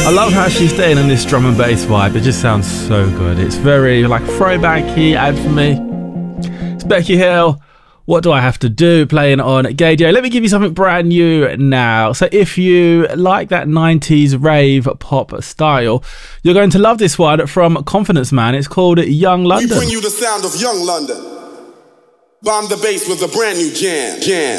I love how she's staying in this drum and bass vibe. It just sounds so good. It's very like throwbacky, add for me. It's Becky Hill. What Do I Have to Do? Playing on Gaydio. Let me give you something brand new now. So if you like that 90s rave pop style, you're going to love this one from Confidence Man. It's called Young London. We bring you the sound of Young London. Bomb the bass with a brand new jam.